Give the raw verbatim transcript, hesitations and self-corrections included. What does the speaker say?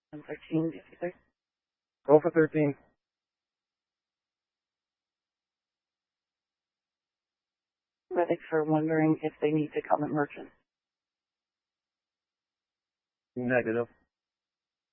And thirteen, did you say? Go for thirteen. Medics are wondering if they need to come at Merchant. Negative.